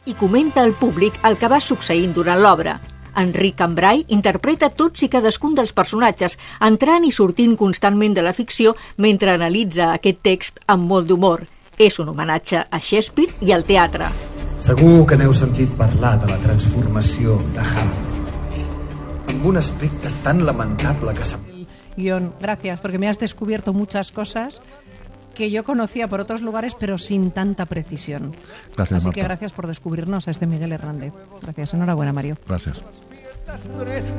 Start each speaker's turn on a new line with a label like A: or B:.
A: i comenta al públic el que va succeint durant l'obra. Enric Cambray interpreta tots i cadascun dels personatges, entrant i sortint constantment de la ficció mentre analitza aquest text amb molt d'humor. És un homenatge a Shakespeare i al teatre.
B: Segur que n'heu sentit parlar de la transformació de Hamlet, amb un aspecte tan lamentable que
C: Guión, gracias, porque me has descubierto muchas cosas que yo conocía por otros lugares, pero sin tanta precisión.
D: Gracias,
C: Así
D: Marta.
C: que gracias por descubrirnos a este Miguel Hernández. Gracias, enhorabuena, Mario.
D: Gracias.